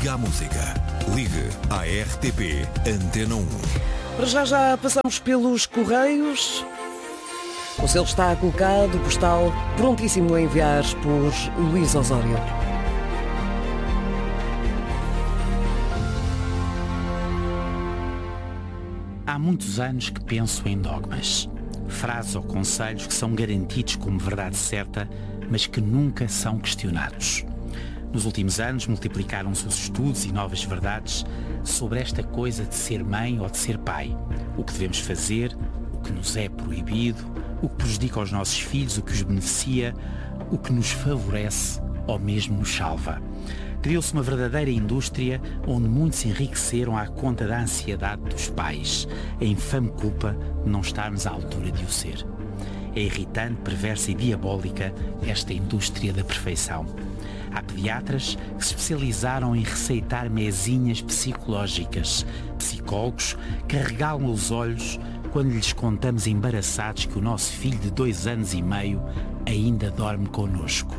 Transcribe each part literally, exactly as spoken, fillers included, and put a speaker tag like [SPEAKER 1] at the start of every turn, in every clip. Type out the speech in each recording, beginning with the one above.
[SPEAKER 1] Ligue à música. Ligue à R T P Antena um.
[SPEAKER 2] Para já já passamos pelos correios. O selo está colocado, postal prontíssimo a enviar por Luís Osório.
[SPEAKER 3] Há muitos anos que penso em dogmas, frases ou conselhos que são garantidos como verdade certa, mas que nunca são questionados. Nos últimos anos multiplicaram-se os estudos e novas verdades sobre esta coisa de ser mãe ou de ser pai. O que devemos fazer, o que nos é proibido, o que prejudica aos nossos filhos, o que os beneficia, o que nos favorece ou mesmo nos salva. Criou-se uma verdadeira indústria onde muitos se enriqueceram à conta da ansiedade dos pais, a infame culpa de não estarmos à altura de o ser. É irritante, perversa e diabólica esta indústria da perfeição. Há pediatras que se especializaram em receitar mesinhas psicológicas, psicólogos que regalam os olhos quando lhes contamos embaraçados que o nosso filho de dois anos e meio ainda dorme connosco.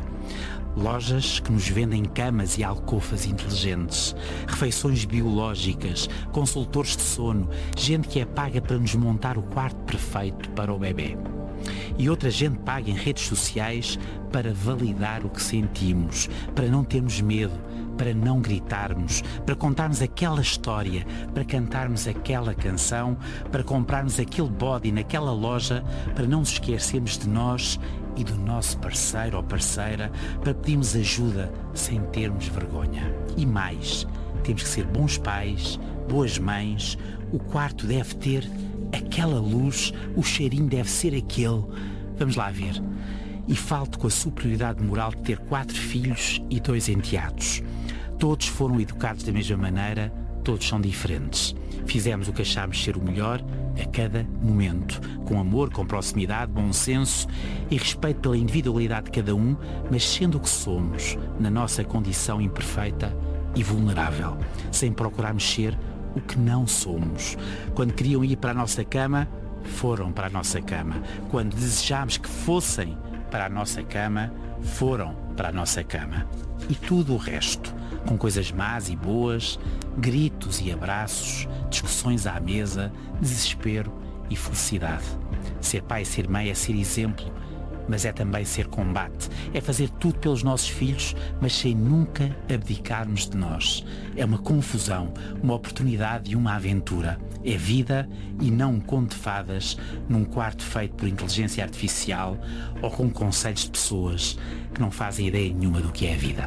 [SPEAKER 3] Lojas que nos vendem camas e alcofas inteligentes, refeições biológicas, consultores de sono, gente que é paga para nos montar o quarto perfeito para o bebê. E outra gente paga em redes sociais para validar o que sentimos, para não termos medo, para não gritarmos, para contarmos aquela história, para cantarmos aquela canção, para comprarmos aquele body naquela loja, para não nos esquecermos de nós e do nosso parceiro ou parceira, para pedirmos ajuda sem termos vergonha. E mais, temos que ser bons pais, boas mães, o quarto deve ter aquela luz, o cheirinho deve ser aquele. Vamos lá ver. E falto com a superioridade moral de ter quatro filhos e dois enteados. Todos foram educados da mesma maneira, todos são diferentes. Fizemos o que achámos ser o melhor a cada momento, com amor, com proximidade, bom senso e respeito pela individualidade de cada um, mas sendo o que somos, na nossa condição imperfeita e vulnerável, sem procurarmos ser o que não somos. Quando queriam ir para a nossa cama, foram para a nossa cama. Quando desejámos que fossem para a nossa cama, foram para a nossa cama. E tudo o resto, com coisas más e boas, gritos e abraços, discussões à mesa, desespero e felicidade. Ser pai e ser mãe é ser exemplo, mas é também ser combate. É fazer tudo pelos nossos filhos, mas sem nunca abdicarmos de nós. É uma confusão, uma oportunidade e uma aventura. É vida e não um conto de fadas num quarto feito por inteligência artificial ou com conselhos de pessoas que não fazem ideia nenhuma do que é a vida.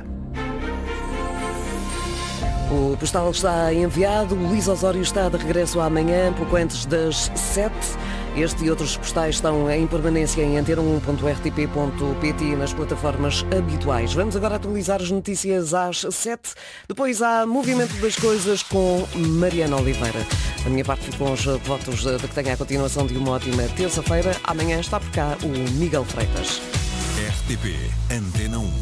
[SPEAKER 2] O postal está enviado, o Luís Osório está de regresso amanhã, pouco antes das sete. Este e outros postais estão em permanência em antena um ponto r t p ponto p t nas plataformas habituais. Vamos agora atualizar as notícias às sete. Depois há Movimento das Coisas com Mariana Oliveira. Da minha parte ficam os votos de que tenha a continuação de uma ótima terça-feira. Amanhã está por cá o Miguel Freitas.
[SPEAKER 1] R T P Antena um.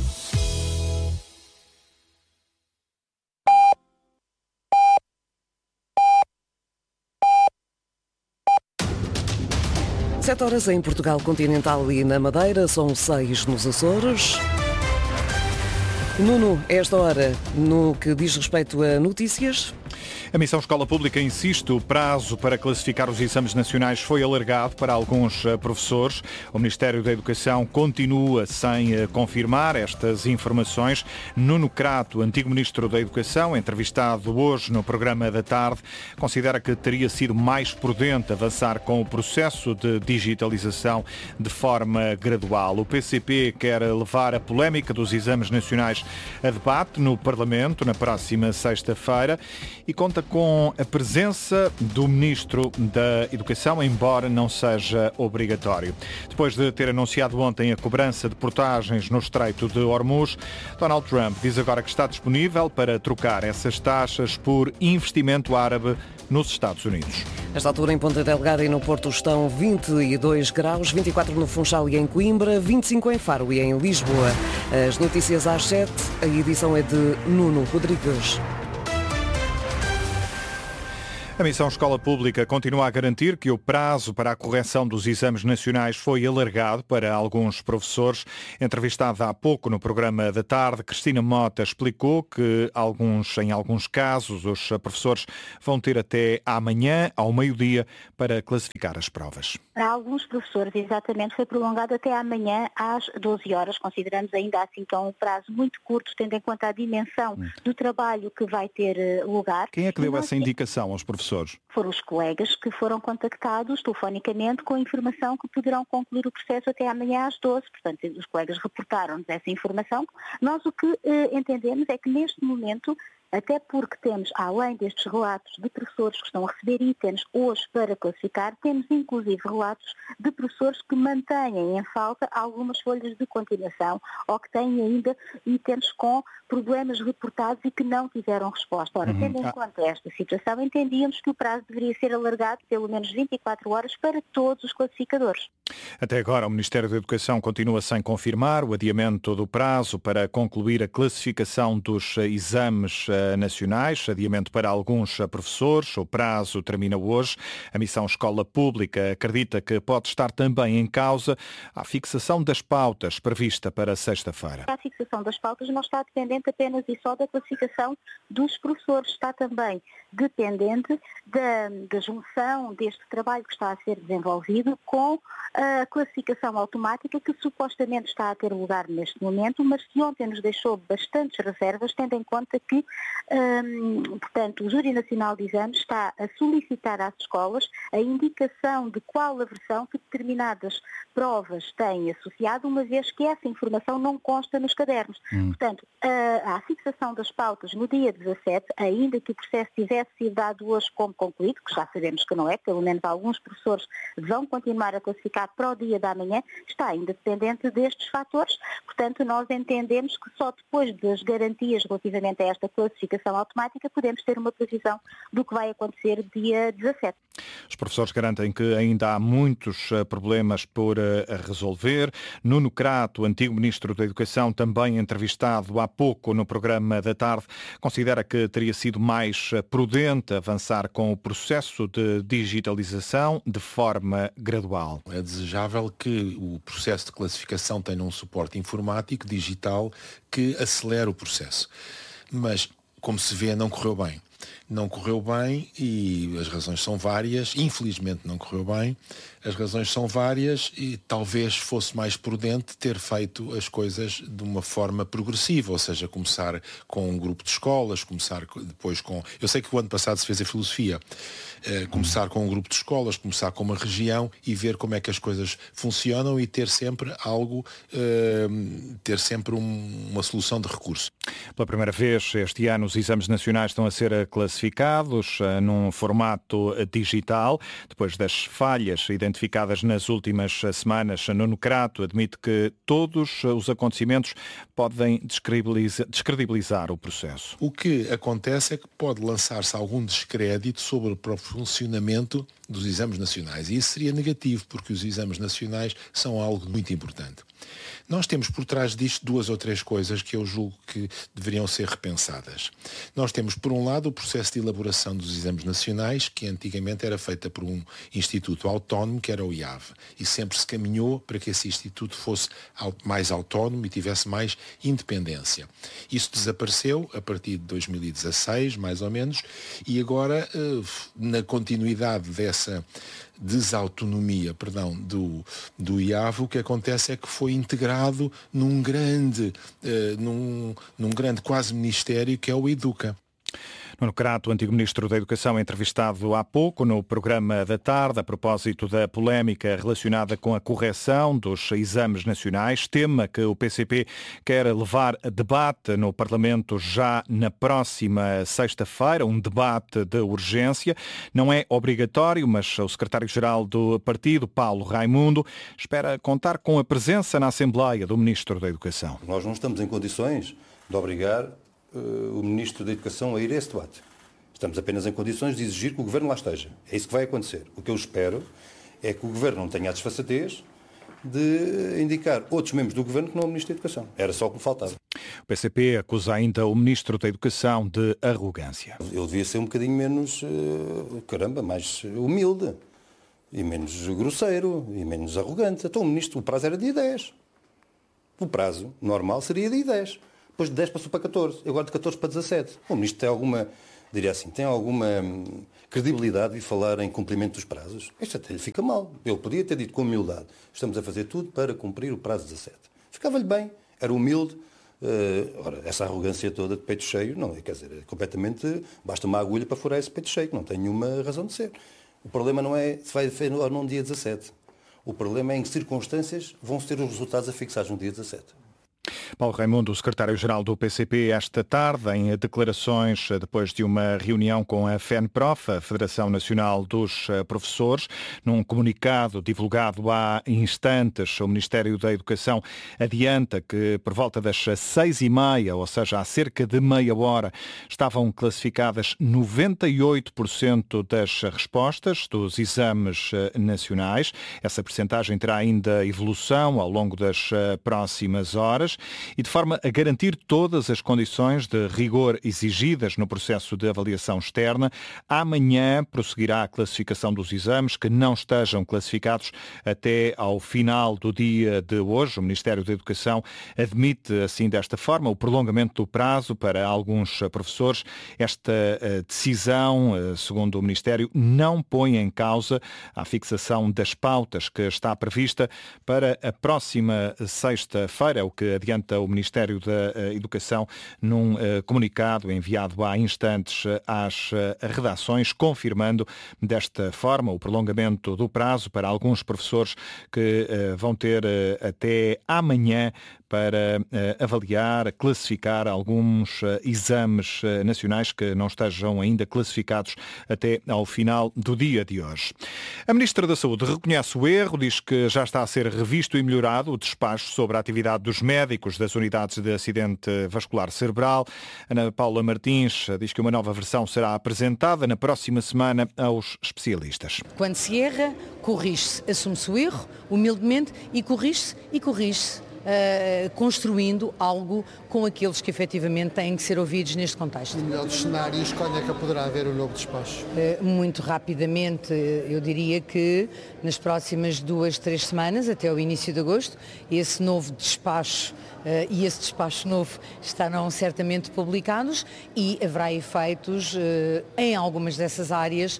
[SPEAKER 2] Sete horas em Portugal continental e na Madeira, são seis nos Açores. Nuno, esta hora, no que diz respeito a notícias...
[SPEAKER 4] A Missão Escola Pública insiste, o prazo para classificar os exames nacionais foi alargado para alguns professores. O Ministério da Educação continua sem confirmar estas informações. Nuno Crato, antigo Ministro da Educação, entrevistado hoje no programa da tarde, considera que teria sido mais prudente avançar com o processo de digitalização de forma gradual. O P C P quer levar a polémica dos exames nacionais a debate no Parlamento na próxima sexta-feira e conta com a presença do Ministro da Educação, embora não seja obrigatório. Depois de ter anunciado ontem a cobrança de portagens no Estreito de Hormuz, Donald Trump diz agora que está disponível para trocar essas taxas por investimento árabe nos Estados Unidos.
[SPEAKER 2] Nesta altura, em Ponta Delgada e no Porto estão vinte e dois graus, vinte e quatro no Funchal e em Coimbra, vinte e cinco em Faro e em Lisboa. As notícias às sete, a edição é de Nuno Rodrigues.
[SPEAKER 4] A Missão Escola Pública continua a garantir que o prazo para a correção dos exames nacionais foi alargado para alguns professores. Entrevistada há pouco no programa da tarde, Cristina Mota explicou que alguns, em alguns casos os professores vão ter até amanhã, ao meio-dia, para classificar as provas.
[SPEAKER 5] Para alguns professores, exatamente, foi prolongado até amanhã às doze horas. Consideramos ainda assim então um prazo muito curto, tendo em conta a dimensão hum. do trabalho que vai ter lugar.
[SPEAKER 4] Quem é que deu essa indicação aos professores?
[SPEAKER 5] Foram os colegas que foram contactados telefonicamente com a informação que poderão concluir o processo até amanhã às doze. Portanto, os colegas reportaram-nos essa informação. Nós o que eh, entendemos é que neste momento, até porque temos, além destes relatos de professores que estão a receber itens hoje para classificar, temos inclusive relatos de professores que mantêm em falta algumas folhas de continuação ou que têm ainda itens com problemas reportados e que não tiveram resposta. Ora, tendo em conta esta situação, entendíamos que o prazo deveria ser alargado pelo menos vinte e quatro horas para todos os classificadores.
[SPEAKER 4] Até agora, o Ministério da Educação continua sem confirmar o adiamento do prazo para concluir a classificação dos exames nacionais, adiamento para alguns professores. O prazo termina hoje. A Missão Escola Pública acredita que pode estar também em causa a fixação das pautas prevista para sexta-feira.
[SPEAKER 5] A fixação das pautas não está dependente apenas e só da classificação dos professores, está também dependente da, da junção deste trabalho que está a ser desenvolvido com a classificação automática que supostamente está a ter lugar neste momento, mas que ontem nos deixou bastantes reservas, tendo em conta que, hum, portanto, o Júri Nacional de Exames está a solicitar às escolas a indicação de qual a versão que determinadas provas têm associado, uma vez que essa informação não consta nos cadernos. Hum. Portanto, a, a fixação das pautas no dia dezassete, ainda que o processo tivesse sido dado hoje como concluído, que já sabemos que não é, pelo menos alguns professores vão continuar a classificar para o dia da manhã, está ainda dependente destes fatores. Portanto, nós entendemos que só depois das garantias relativamente a esta classificação automática podemos ter uma previsão do que vai acontecer dia dezassete.
[SPEAKER 4] Os professores garantem que ainda há muitos problemas por resolver. Nuno Crato, antigo Ministro da Educação, também entrevistado há pouco no programa da tarde, considera que teria sido mais prudente avançar com o processo de digitalização de forma gradual.
[SPEAKER 6] É desejável que o processo de classificação tenha um suporte informático, digital, que acelere o processo. Mas, como se vê, não correu bem. Não correu bem e as razões são várias. Infelizmente não correu bem. As razões são várias e talvez fosse mais prudente ter feito as coisas de uma forma progressiva, ou seja, começar com um grupo de escolas, começar depois com... Eu sei que o ano passado se fez a filosofia. Uh, começar com um grupo de escolas, começar com uma região e ver como é que as coisas funcionam e ter sempre algo, uh, ter sempre um, uma solução de recurso.
[SPEAKER 4] Pela primeira vez este ano os exames nacionais estão a ser classificados uh, num formato digital. Depois das falhas identificadas nas últimas semanas, Nuno Crato admite que todos os acontecimentos podem descredibilizar, descredibilizar o processo.
[SPEAKER 6] O que acontece é que pode lançar-se algum descrédito sobre o próprio funcionamento dos exames nacionais. E isso seria negativo, porque os exames nacionais são algo muito importante. Nós temos por trás disto duas ou três coisas que eu julgo que deveriam ser repensadas. Nós temos, por um lado, o processo de elaboração dos exames nacionais, que antigamente era feita por um instituto autónomo, que era o I A V. E sempre se caminhou para que esse instituto fosse mais autónomo e tivesse mais independência. Isso desapareceu a partir de dois mil e dezasseis, mais ou menos, e agora, na continuidade dessa desautonomia, perdão, do, do I A V, o que acontece é que foi integrado num grande, uh, num, num grande quase ministério que é o Educa.
[SPEAKER 4] Nuno Crato, antigo Ministro da Educação, entrevistado há pouco no programa da tarde a propósito da polémica relacionada com a correção dos exames nacionais, tema que o P C P quer levar a debate no Parlamento já na próxima sexta-feira, um debate de urgência. Não é obrigatório, mas o secretário-geral do partido, Paulo Raimundo, espera contar com a presença na Assembleia do Ministro da Educação.
[SPEAKER 7] Nós não estamos em condições de obrigar o Ministro da Educação a ir a esse debate. Estamos apenas em condições de exigir que o Governo lá esteja. É isso que vai acontecer. O que eu espero é que o Governo não tenha a desfaçatez de indicar outros membros do Governo que não o Ministro da Educação. Era só o que me faltava.
[SPEAKER 4] O P C P acusa ainda o Ministro da Educação de arrogância.
[SPEAKER 7] Ele devia ser um bocadinho menos, caramba, mais humilde, e menos grosseiro, e menos arrogante. Então o Ministro, o prazo era dia dez. O prazo normal seria dia dez. Depois de dez passou para catorze, agora de catorze para dezassete. O Ministro tem alguma, diria assim, tem alguma credibilidade de falar em cumprimento dos prazos? Isto até lhe fica mal. Ele podia ter dito com humildade, estamos a fazer tudo para cumprir o prazo dezassete. Ficava-lhe bem, era humilde. Uh, ora, essa arrogância toda de peito cheio, não, quer dizer, é completamente, basta uma agulha para furar esse peito cheio, não tem nenhuma razão de ser. O problema não é se vai fazer ou não dia dezassete. O problema é em que circunstâncias vão-se ter os resultados a fixados no dia dezassete.
[SPEAKER 4] Paulo Raimundo, o secretário-geral do P C P, esta tarde, em declarações depois de uma reunião com a FENPROF, a Federação Nacional dos Professores. Num comunicado divulgado há instantes, o Ministério da Educação adianta que por volta das seis e meia, ou seja, há cerca de meia hora, estavam classificadas noventa e oito por cento das respostas dos exames nacionais. Essa percentagem terá ainda evolução ao longo das próximas horas. E de forma a garantir todas as condições de rigor exigidas no processo de avaliação externa, amanhã prosseguirá a classificação dos exames que não estejam classificados até ao final do dia de hoje. O Ministério da Educação admite, assim, desta forma, o prolongamento do prazo para alguns professores. Esta decisão, segundo o Ministério, não põe em causa a fixação das pautas que está prevista para a próxima sexta-feira, o que adianta o Ministério da Educação num comunicado enviado há instantes às redações, confirmando desta forma o prolongamento do prazo para alguns professores que vão ter até amanhã para avaliar, classificar alguns exames nacionais que não estejam ainda classificados até ao final do dia de hoje. A Ministra da Saúde reconhece o erro, diz que já está a ser revisto e melhorado o despacho sobre a atividade dos médicos das unidades de acidente vascular cerebral. Ana Paula Martins diz que uma nova versão será apresentada na próxima semana aos especialistas.
[SPEAKER 8] Quando se erra, corrige-se, assume-se o erro, humildemente, e corrige-se e corrige-se. Uh, construindo algo com aqueles que efetivamente têm que ser ouvidos neste contexto.
[SPEAKER 9] No melhor dos cenários, quando é que poderá haver o novo despacho?
[SPEAKER 8] Uh, muito rapidamente, eu diria que nas próximas duas, três semanas, até o início de agosto, esse novo despacho Uh, e esse despacho novo estarão certamente publicados e haverá efeitos uh, em algumas dessas áreas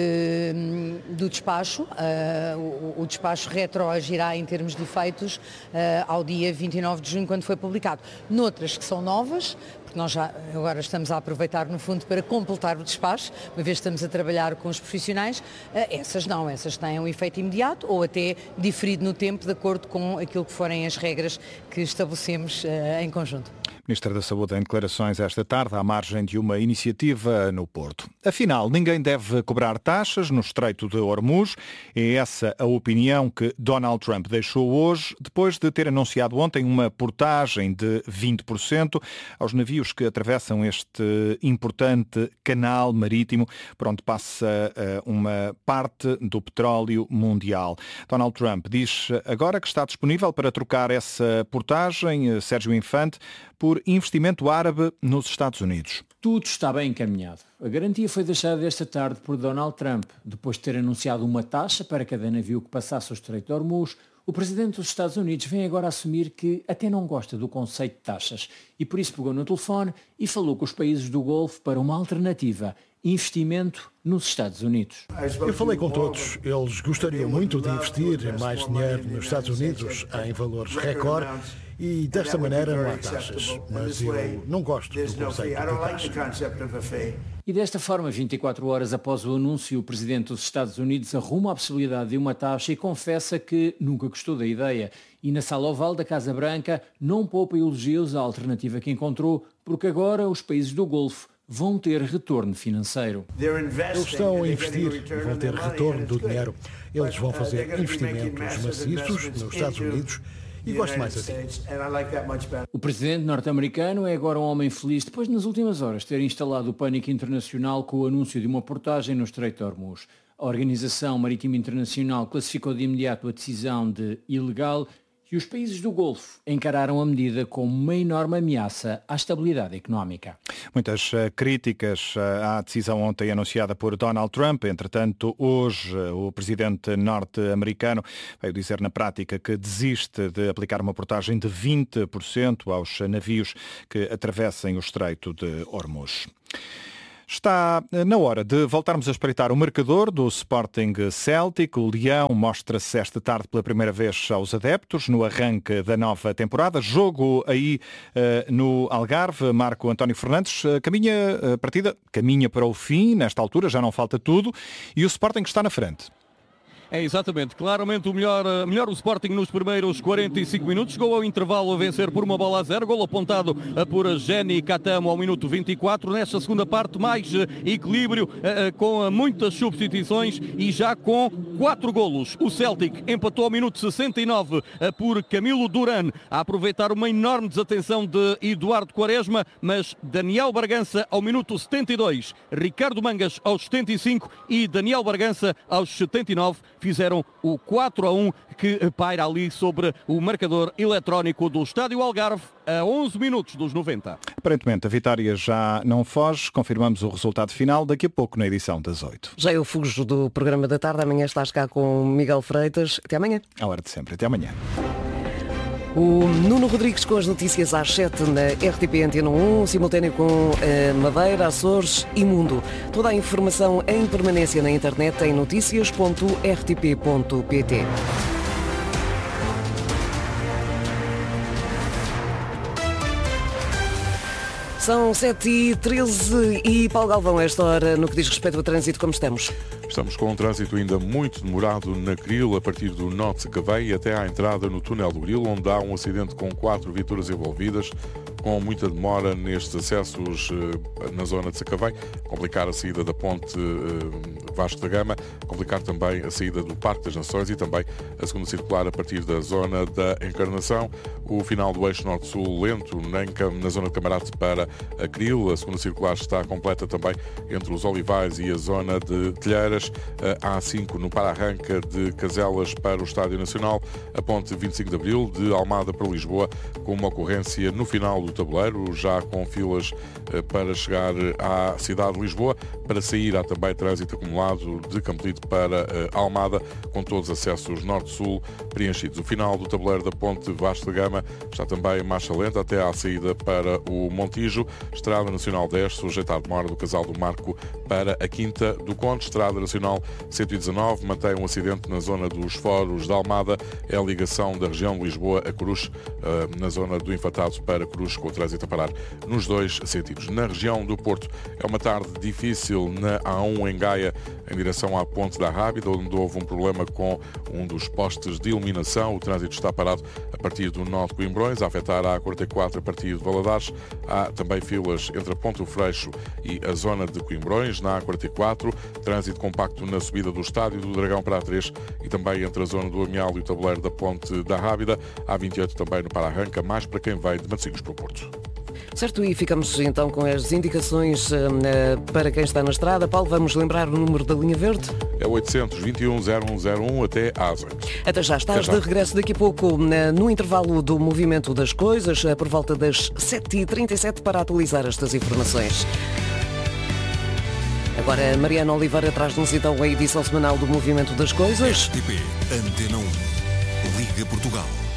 [SPEAKER 8] uh, do despacho. Uh, o, o despacho retroagirá em termos de efeitos uh, ao dia vinte e nove de junho, quando foi publicado. Noutras que são novas, porque nós já agora estamos a aproveitar, no fundo, para completar o despacho, uma vez que estamos a trabalhar com os profissionais, uh, essas não, essas têm um efeito imediato ou até diferido no tempo, de acordo com aquilo que forem as regras que estabelecemos em conjunto.
[SPEAKER 4] Ministra da Saúde em declarações esta tarde à margem de uma iniciativa no Porto. Afinal, ninguém deve cobrar taxas no Estreito de Hormuz. É essa a opinião que Donald Trump deixou hoje, depois de ter anunciado ontem uma portagem de vinte por cento aos navios que atravessam este importante canal marítimo por onde passa uma parte do petróleo mundial. Donald Trump diz agora que está disponível para trocar essa portagem, Sérgio Infante, por investimento árabe nos Estados Unidos.
[SPEAKER 10] Tudo está bem encaminhado. A garantia foi deixada esta tarde por Donald Trump. Depois de ter anunciado uma taxa para cada navio que passasse o Estreito de Hormuz, o presidente dos Estados Unidos vem agora assumir que até não gosta do conceito de taxas e por isso pegou no telefone e falou com os países do Golfo para uma alternativa: investimento nos Estados Unidos.
[SPEAKER 11] Eu falei com todos. Eles gostariam muito de investir mais dinheiro nos Estados Unidos em valores recorde e desta maneira não há taxas. Mas eu não gosto do conceito de taxa.
[SPEAKER 10] E desta forma, vinte e quatro horas após o anúncio, o presidente dos Estados Unidos arruma a possibilidade de uma taxa e confessa que nunca gostou da ideia. E na sala oval da Casa Branca não poupa elogios à alternativa que encontrou, porque agora os países do Golfo vão ter retorno financeiro.
[SPEAKER 11] Eles estão a investir, vão ter retorno do dinheiro. Eles vão fazer investimentos maciços nos Estados Unidos e gosto mais assim.
[SPEAKER 10] O presidente norte-americano é agora um homem feliz depois de, nas últimas horas, ter instalado o pânico internacional com o anúncio de uma portagem no Estreito de Hormuz. A Organização Marítima Internacional classificou de imediato a decisão de ilegal e os países do Golfo encararam a medida como uma enorme ameaça à estabilidade económica.
[SPEAKER 4] Muitas uh, críticas uh, à decisão ontem anunciada por Donald Trump. Entretanto, hoje uh, o presidente norte-americano veio dizer na prática que desiste de aplicar uma portagem de vinte por cento aos navios que atravessem o Estreito de Hormuz. Está na hora de voltarmos a espreitar o marcador do Sporting Celtic. O Leão mostra-se esta tarde pela primeira vez aos adeptos no arranque da nova temporada. Jogo aí uh, no Algarve. Marco António Fernandes, uh, caminha a partida, caminha para o fim. Nesta altura já não falta tudo e o Sporting está na frente.
[SPEAKER 12] É exatamente, claramente o melhor, melhor o Sporting nos primeiros quarenta e cinco minutos, chegou ao intervalo a vencer por uma bola a zero, gol apontado por Jenny Catamo ao minuto vinte e quatro, nesta segunda parte mais equilíbrio, com muitas substituições e já com quatro golos. O Celtic empatou ao minuto sessenta e nove por Camilo Duran, a aproveitar uma enorme desatenção de Eduardo Quaresma, mas Daniel Bragança ao minuto setenta e dois, Ricardo Mangas aos setenta e cinco e Daniel Bragança aos setenta e nove, fizeram o quatro a um que paira ali sobre o marcador eletrónico do Estádio Algarve a onze minutos dos noventa.
[SPEAKER 4] Aparentemente a vitória já não foge. Confirmamos o resultado final daqui a pouco na edição das oito.
[SPEAKER 2] Já eu fujo do programa da tarde. Amanhã estás cá com Miguel Freitas. Até amanhã.
[SPEAKER 4] À hora de sempre. Até amanhã.
[SPEAKER 2] O Nuno Rodrigues com as notícias às sete na R T P Antena um, simultâneo com eh, Madeira, Açores e Mundo. Toda a informação em permanência na internet em noticias ponto r t p ponto p t. São sete e treze e Paulo Galvão, a esta hora, no que diz respeito ao trânsito, como estamos?
[SPEAKER 13] Estamos com um trânsito ainda muito demorado na Gril, a partir do Nó de Sacavém até à entrada no túnel do Gril, onde há um acidente com quatro viaturas envolvidas, com muita demora nestes acessos eh, na zona de Sacavém, complicar a saída da ponte eh, Vasco da Gama, complicar também a saída do Parque das Nações e também a segunda circular a partir da zona da Encarnação, o final do eixo norte-sul lento na, na zona de Camarate para a Gril, a segunda circular está completa também entre os Olivais e a zona de Telheiras, a A cinco no para-arranca de Caselas para o Estádio Nacional, a ponte vinte e cinco de Abril de Almada para Lisboa, com uma ocorrência no final do tabuleiro, já com filas para chegar à cidade de Lisboa. Para sair há também trânsito acumulado de Campolide para Almada, com todos os acessos norte-sul preenchidos. O final do tabuleiro da ponte Vasco da Gama está também marcha lenta até à saída para o Montijo. Estrada Nacional dez, sujeita à demora do Casal do Marco para a Quinta do Conde. Estrada Nacional cento e dezanove mantém um acidente na zona dos Foros da Almada. É a ligação da região de Lisboa a Cruz, na zona do Infantado para Cruz, com o trânsito a parar nos dois sentidos. Na região do Porto é uma tarde difícil na A um em Gaia, em direção à Ponte da Rábida, onde houve um problema com um dos postes de iluminação. O trânsito está parado a partir do Nó de Coimbrões, a afetar a A quarenta e quatro a partir de Valadares. Há também filas entre a Ponte do Freixo e a zona de Coimbrões, na A quarenta e quatro, trânsito compacto na subida do Estádio do Dragão para a três e também entre a zona do Amial e o tabuleiro da Ponte da Rábida. A vinte e oito também no para-arranca, mais para quem vai de Matosinhos para o Porto.
[SPEAKER 2] Certo, e ficamos então com as indicações uh, para quem está na estrada. Paulo, vamos lembrar o número da linha verde?
[SPEAKER 13] É oitocentos e vinte e um, zero um zero um até às oito.
[SPEAKER 2] Até já, estás de regresso daqui a pouco no intervalo do movimento das coisas, por volta das sete e trinta e sete, para atualizar estas informações. Agora, Mariana Oliveira traz-nos então a edição semanal do Movimento das Coisas.
[SPEAKER 1] R T P Antena um. Liga Portugal.